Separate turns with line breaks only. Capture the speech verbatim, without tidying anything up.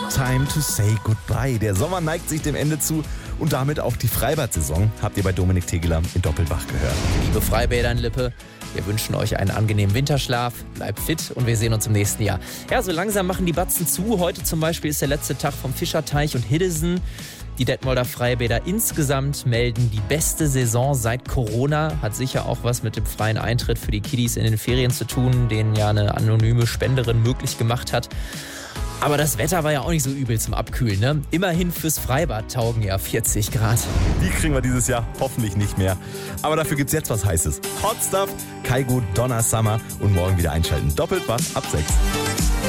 Time to say goodbye. Der Sommer neigt sich dem Ende zu und damit auch die Freibad-Saison. Habt ihr bei Dominik Tegeler in Doppelwach gehört.
Liebe Freibäder in Lippe, wir wünschen euch einen angenehmen Winterschlaf, bleibt fit und wir sehen uns im nächsten Jahr. Ja, so langsam machen die Batzen zu. Heute zum Beispiel ist der letzte Tag vom Fischerteich und Hiddesen. Die Detmolder Freibäder insgesamt melden die beste Saison seit Corona. Hat sicher auch was mit dem freien Eintritt für die Kiddies in den Ferien zu tun, den ja eine anonyme Spenderin möglich gemacht hat. Aber das Wetter war ja auch nicht so übel zum Abkühlen, ne? Immerhin fürs Freibad taugen ja vierzig Grad.
Die kriegen wir dieses Jahr hoffentlich nicht mehr. Aber dafür gibt's jetzt was Heißes. Hot Stuff, Kaigo, Donna Summer und morgen wieder einschalten. Doppelt was ab sechs.